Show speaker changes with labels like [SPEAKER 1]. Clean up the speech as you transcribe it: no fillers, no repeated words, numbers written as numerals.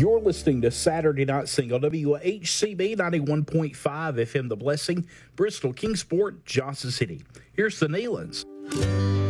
[SPEAKER 1] You're listening to Saturday Night Single, WHCB 91.5 FM The Blessing, Bristol, Kingsport, Johnson City. Here's the Nealons.